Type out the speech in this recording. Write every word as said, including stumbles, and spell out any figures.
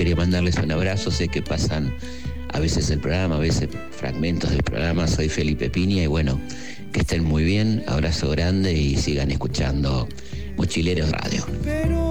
quería mandarles un abrazo, sé que pasan a veces el programa, a veces fragmentos del programa. Soy Felipe Piña y bueno, que estén muy bien, abrazo grande y sigan escuchando Mochileros Radio. Pero